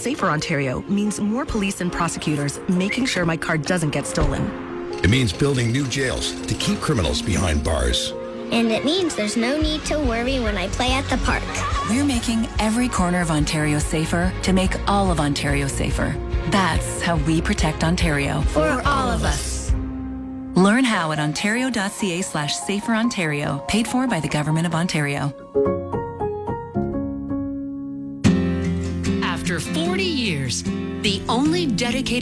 Safer Ontario means more police and prosecutors making sure my car doesn't get stolen. It means building new jails to keep criminals behind bars. And it means there's no need to worry when I play at the park. We're making every corner of Ontario safer to make all of Ontario safer. That's how we protect Ontario. For all of us. Learn how at ontario.ca/saferontario, paid for by the Government of Ontario. After 40 years, the only dedicated